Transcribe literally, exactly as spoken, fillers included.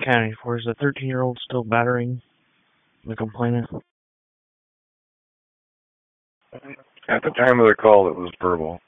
accounting for? Is the thirteen-year-old still battering the complainant? At the time of the call, it was verbal.